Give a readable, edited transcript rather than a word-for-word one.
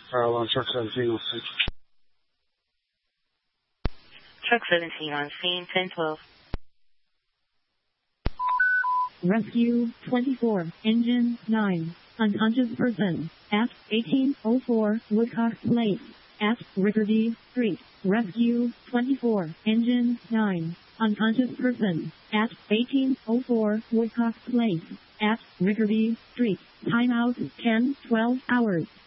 On truck 17 on scene. Truck 17 on scene, 1012. Rescue 24, engine 9, unconscious person, at 1804 Woodcock Place, at Rickardy Street. Rescue 24, engine 9, unconscious person, at 1804 Woodcock Place, at Rickardy Street. Timeout 10-12 hours.